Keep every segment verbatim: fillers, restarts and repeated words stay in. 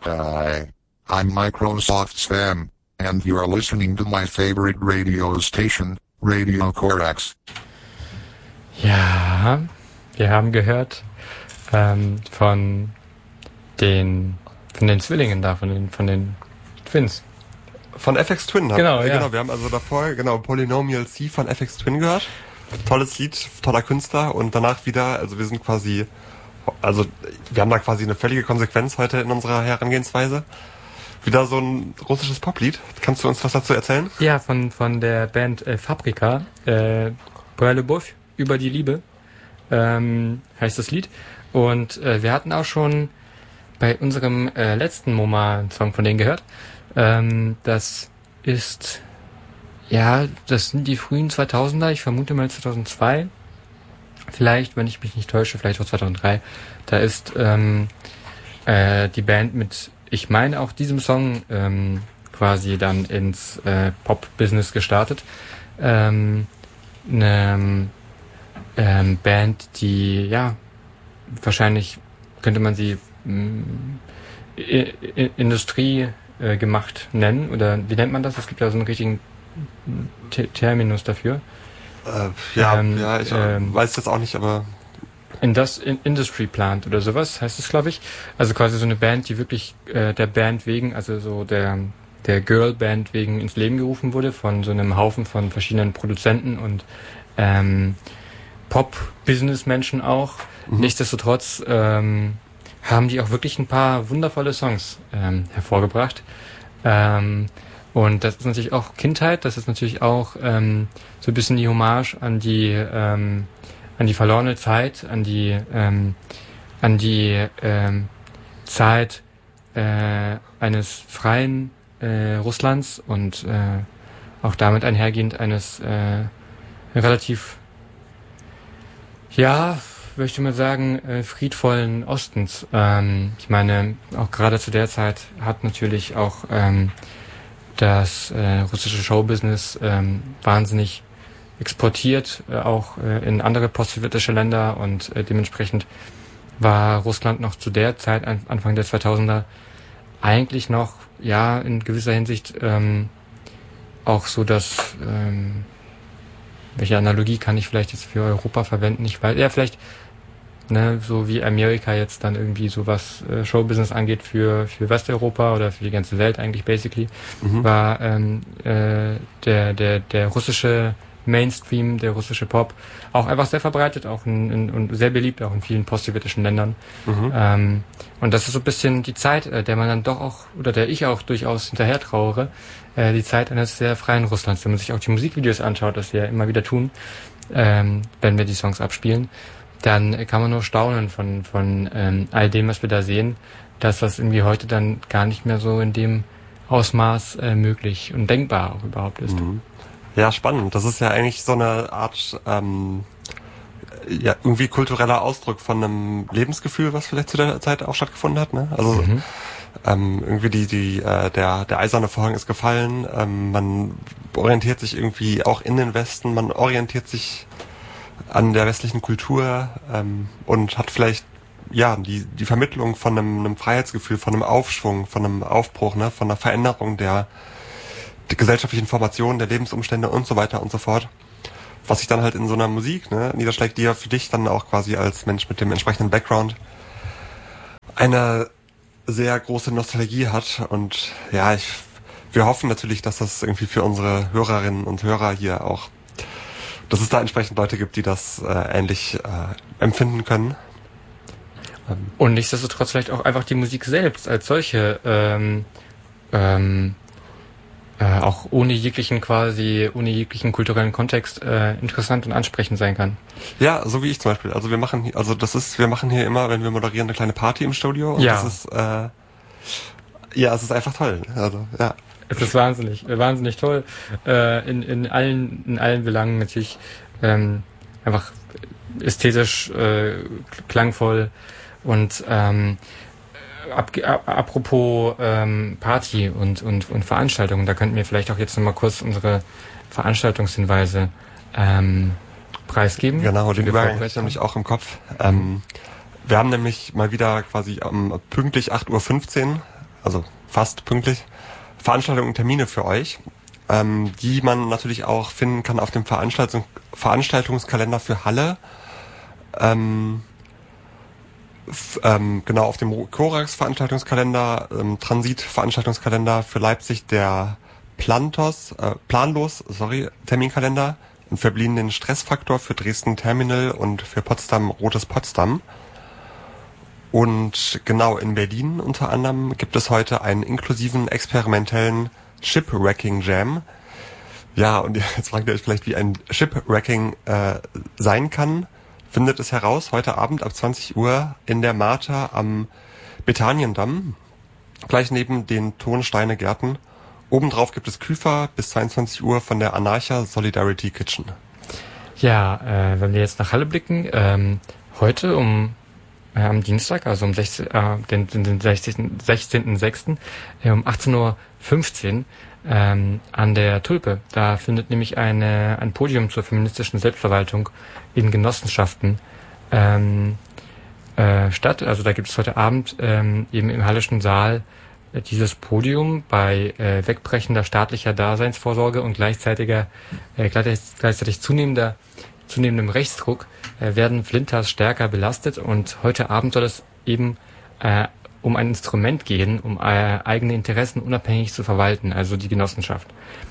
Hi, I'm Microsoft Sam, and you're listening to my favorite radio station, Radio Corax. Ja, wir haben gehört ähm, von den von den Zwillingen da, von den von den Twins. Von F X Twin. Genau, äh, ja. Genau, wir haben also davor genau Polynomial C von F X Twin gehört. Tolles Lied, toller Künstler und danach wieder, also wir sind quasi, also wir haben da quasi eine völlige Konsequenz heute in unserer Herangehensweise. Wieder so ein russisches Poplied. Kannst du uns was dazu erzählen? Ja, von von der Band äh, Fabrika, äh, Pour le Boeuf, über die Liebe, ähm, heißt das Lied. Und äh, wir hatten auch schon bei unserem äh, letzten MoMA einen Song von denen gehört. Ähm, das ist, ja, das sind die frühen zweitausender, ich vermute mal zweitausendzwei. Vielleicht, wenn ich mich nicht täusche, vielleicht auch zweitausenddrei. Da ist ähm, äh, die Band mit, ich meine auch diesem Song ähm, quasi dann ins äh, Pop-Business gestartet. Ähm, eine ähm, Band, die, ja, wahrscheinlich könnte man sie mh, I- I- Industrie äh, gemacht nennen, oder wie nennt man das? Es gibt ja so einen richtigen T- Terminus dafür. Äh, ja, Ähm, ja, ich ähm, weiß jetzt auch nicht, aber Indus- in- Industry Plant oder sowas heißt es, glaube ich. Also quasi so eine Band, die wirklich äh, der Band wegen, also so der der Girl Band wegen ins Leben gerufen wurde von so einem Haufen von verschiedenen Produzenten und ähm, Pop-Business-Menschen auch. Mhm. Nichtsdestotrotz ähm, haben die auch wirklich ein paar wundervolle Songs ähm, hervorgebracht. Ähm, und das ist natürlich auch Kindheit, das ist natürlich auch ähm, so ein bisschen die Hommage an die ähm, an die verlorene Zeit, an die ähm, an die ähm, Zeit äh, eines freien äh, Russlands und äh, auch damit einhergehend eines äh, relativ, ja, möchte man sagen, äh, friedvollen Ostens. Ähm, ich meine, auch gerade zu der Zeit hat natürlich auch ähm, das äh, russische Showbusiness ähm, wahnsinnig exportiert, äh, auch äh, in andere postsowjetische Länder, und äh, dementsprechend war Russland noch zu der Zeit, an, Anfang der zweitausender, eigentlich noch, ja, in gewisser Hinsicht ähm, auch so, dass, ähm, welche Analogie kann ich vielleicht jetzt für Europa verwenden? Ich weiß, ja, vielleicht, ne, so wie Amerika jetzt dann irgendwie so was äh, Showbusiness angeht für für Westeuropa oder für die ganze Welt eigentlich basically, Mhm. war ähm, äh, der der der russische Mainstream, der russische Pop auch einfach sehr verbreitet, auch in, in, und sehr beliebt auch in vielen postsowjetischen Ländern. Mhm. Ähm, und das ist so ein bisschen die Zeit, äh, der man dann doch auch, oder der ich auch durchaus hinterher trauere, äh, die Zeit eines sehr freien Russlands, wenn man sich auch die Musikvideos anschaut, das wir ja immer wieder tun, ähm, wenn wir die Songs abspielen, dann kann man nur staunen von von ähm, all dem, was wir da sehen, dass das irgendwie heute dann gar nicht mehr so in dem Ausmaß äh, möglich und denkbar auch überhaupt ist. Mhm. Ja, spannend. Das ist ja eigentlich so eine Art, ähm, ja, irgendwie kultureller Ausdruck von einem Lebensgefühl, was vielleicht zu der Zeit auch stattgefunden hat, ne? Also, Mhm. ähm, irgendwie die, die, äh, der, der eiserne Vorhang ist gefallen, ähm, man orientiert sich irgendwie auch in den Westen, man orientiert sich an der westlichen Kultur, ähm, und hat vielleicht, ja, die, die Vermittlung von einem, einem Freiheitsgefühl, von einem Aufschwung, von einem Aufbruch, ne, von einer Veränderung der, der gesellschaftlichen Formation, der Lebensumstände und so weiter und so fort. Was sich dann halt in so einer Musik, ne, niederschlägt, die ja für dich dann auch quasi als Mensch mit dem entsprechenden Background eine sehr große Nostalgie hat. Und ja, ich, wir hoffen natürlich, dass das irgendwie für unsere Hörerinnen und Hörer hier auch, dass es da entsprechend Leute gibt, die das äh, ähnlich äh, empfinden können. Ähm, Und nichtsdestotrotz vielleicht auch einfach die Musik selbst als solche ähm, ähm, äh, auch ohne jeglichen quasi, ohne jeglichen kulturellen Kontext äh, interessant und ansprechend sein kann. Ja, so wie ich zum Beispiel. Also wir machen, hier- also das ist, wir machen hier immer, wenn wir moderieren, eine kleine Party im Studio. Und Ja. das ist, äh, ja, es ist einfach toll. Also ja. Es ist wahnsinnig, äh, wahnsinnig toll. Äh, in, in allen, in allen Belangen natürlich ähm, einfach ästhetisch, äh, klangvoll und ähm, ab, ab, apropos ähm, Party und, und, und Veranstaltungen, da könnten wir vielleicht auch jetzt nochmal kurz unsere Veranstaltungshinweise ähm, preisgeben. Genau, die den wir Übergang vorbereitet habe ich nämlich haben. auch im Kopf. Ähm, wir haben nämlich mal wieder quasi um, pünktlich acht Uhr fünfzehn also fast pünktlich, Veranstaltungen und Termine für euch, ähm, die man natürlich auch finden kann auf dem Veranstaltung, Veranstaltungskalender für Halle. Ähm, f, ähm, genau, auf dem Korax-Veranstaltungskalender, ähm, Transit-Veranstaltungskalender für Leipzig der Plantos, äh, Planlos, sorry, Terminkalender und verblieben den Stressfaktor für Dresden Terminal und für Potsdam Rotes Potsdam. Und genau, in Berlin unter anderem gibt es heute einen inklusiven experimentellen Shipwrecking Jam. Ja, und jetzt fragt ihr euch vielleicht, wie ein Shipwrecking äh, sein kann. Findet es heraus heute Abend ab zwanzig Uhr in der Marta am Bethaniendamm, gleich neben den Tonsteine Gärten. Obendrauf gibt es Küfer bis zweiundzwanzig Uhr von der Anarcha Solidarity Kitchen. Ja, äh, wenn wir jetzt nach Halle blicken, ähm, heute um äh, am Dienstag, also um sechzehn, äh, den, den sechzehnten sechsten Äh, um achtzehn Uhr fünfzehn ähm, an der Tulpe. Da findet nämlich eine, ein Podium zur feministischen Selbstverwaltung in Genossenschaften ähm, äh, statt. Also da gibt es heute Abend ähm, eben im Hallischen Saal äh, dieses Podium bei äh, wegbrechender staatlicher Daseinsvorsorge und gleichzeitiger äh, gleichzeitig, gleichzeitig zunehmender zunehmendem Rechtsdruck äh, werden Flinters stärker belastet, und heute Abend soll es eben äh, um ein Instrument gehen, um äh, eigene Interessen unabhängig zu verwalten, also die Genossenschaft.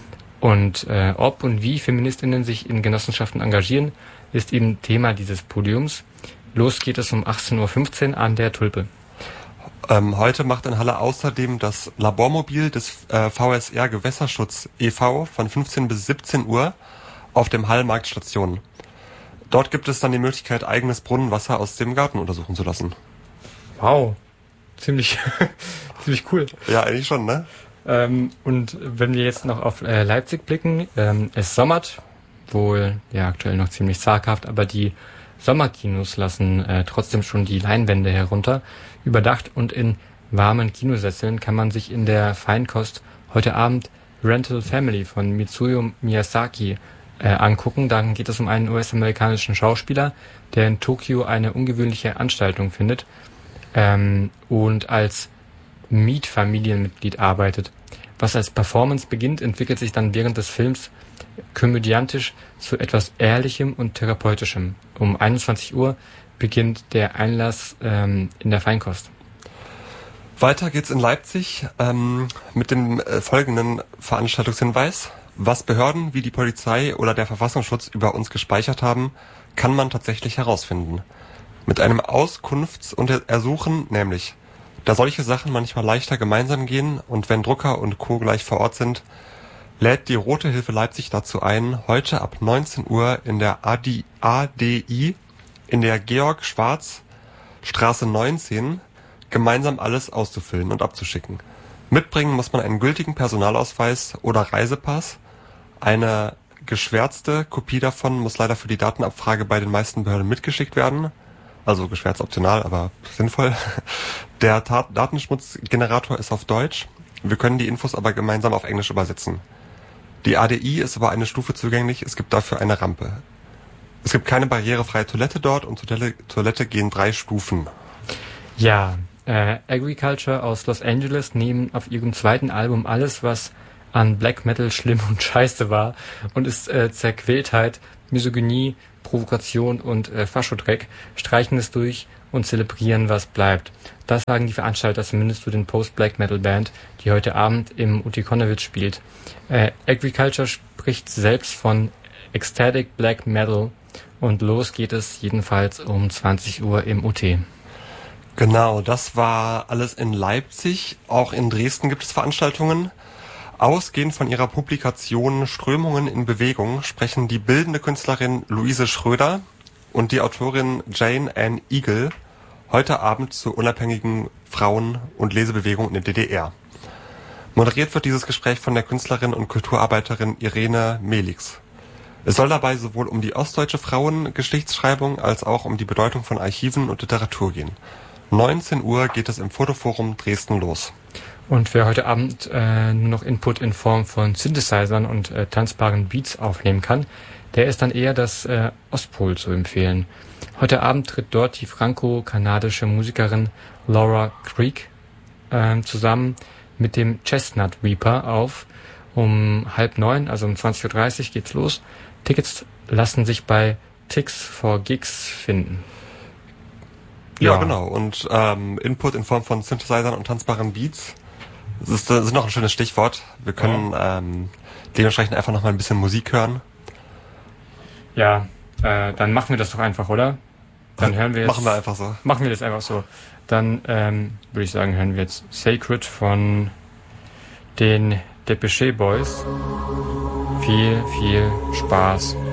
Und äh, ob und wie Feministinnen sich in Genossenschaften engagieren, ist eben Thema dieses Podiums. Los geht es um achtzehn Uhr fünfzehn an der Tulpe. Ähm, heute macht in Halle außerdem das Labormobil des äh, V S R Gewässerschutz e V von fünfzehn bis siebzehn Uhr auf dem Hallmarkt Station. Dort gibt es dann die Möglichkeit, eigenes Brunnenwasser aus dem Garten untersuchen zu lassen. Wow, ziemlich, ziemlich cool. Ja, eigentlich schon, ne? Ähm, und wenn wir jetzt noch auf äh, Leipzig blicken, ähm, es sommert, wohl ja aktuell noch ziemlich zaghaft, aber die Sommerkinos lassen äh, trotzdem schon die Leinwände herunter. Überdacht und in warmen Kinosesseln kann man sich in der Feinkost heute Abend Rental Family von Mitsuyo Miyazaki äh, angucken. Dann geht es um einen U S-amerikanischen Schauspieler, der in Tokio eine ungewöhnliche Anstaltung findet ähm, und als Mietfamilienmitglied arbeitet. Was als Performance beginnt, entwickelt sich dann während des Films komödiantisch zu etwas Ehrlichem und Therapeutischem. Um einundzwanzig Uhr beginnt der Einlass ähm, in der Feinkost. Weiter geht's in Leipzig ähm, mit dem äh, folgenden Veranstaltungshinweis. Was Behörden wie die Polizei oder der Verfassungsschutz über uns gespeichert haben, kann man tatsächlich herausfinden. Mit einem Auskunfts- und Ersuchen, nämlich, da solche Sachen manchmal leichter gemeinsam gehen und wenn Drucker und Co. gleich vor Ort sind, lädt die Rote Hilfe Leipzig dazu ein, heute ab neunzehn Uhr in der A D I in der Georg Schwarz Straße neunzehn gemeinsam alles auszufüllen und abzuschicken. Mitbringen muss man einen gültigen Personalausweis oder Reisepass. Eine geschwärzte Kopie davon muss leider für die Datenabfrage bei den meisten Behörden mitgeschickt werden. Also geschwärzt optional, aber sinnvoll. Der Tat- Datenschmutzgenerator ist auf Deutsch. Wir können die Infos aber gemeinsam auf Englisch übersetzen. Die A D I ist aber eine Stufe zugänglich, es gibt dafür eine Rampe. Es gibt keine barrierefreie Toilette dort und zur Toilette, Toilette gehen drei Stufen. Ja, äh, Agriculture aus Los Angeles nehmen auf ihrem zweiten Album alles, was an Black Metal schlimm und scheiße war und ist äh, Zerquältheit, Misogynie, Provokation und äh, Faschodreck, streichen es durch und zelebrieren, was bleibt. Das sagen die Veranstalter zumindest für den Post-Black-Metal-Band, die heute Abend im Utikonowitz spielt. Äh, Agriculture spricht selbst von Ecstatic Black Metal und los geht es jedenfalls um zwanzig Uhr im U T. Genau, das war alles in Leipzig. Auch in Dresden gibt es Veranstaltungen. Ausgehend von ihrer Publikation Strömungen in Bewegung sprechen die bildende Künstlerin Luise Schröder und die Autorin Jane Ann Eagle heute Abend zur unabhängigen Frauen- und Lesebewegung in der D D R. Moderiert wird dieses Gespräch von der Künstlerin und Kulturarbeiterin Irene Melix. Es soll dabei sowohl um die ostdeutsche Frauengeschichtsschreibung als auch um die Bedeutung von Archiven und Literatur gehen. neunzehn Uhr geht es im Fotoforum Dresden los. Und wer heute Abend äh, nur noch Input in Form von Synthesizern und äh, tanzbaren Beats aufnehmen kann, der ist dann eher das äh, Ostpol zu empfehlen. Heute Abend tritt dort die franco-kanadische Musikerin Laura Creek ähm, zusammen mit dem Chestnut Reaper auf. Um halb neun, also um zwanzig Uhr dreißig geht's los. Tickets lassen sich bei Tix for Gigs finden. Ja, ja genau. Und ähm, Input in Form von Synthesizern und tanzbaren Beats. Das ist, das ist noch ein schönes Stichwort. Wir können ja. ähm, dementsprechend einfach noch mal ein bisschen Musik hören. Ja, äh, dann machen wir das doch einfach, oder? Dann hören wir jetzt... Machen wir einfach so. Machen wir das einfach so. Dann ähm, würde ich sagen, hören wir jetzt Sacred von den Depeche Boys. Viel, viel Spaß.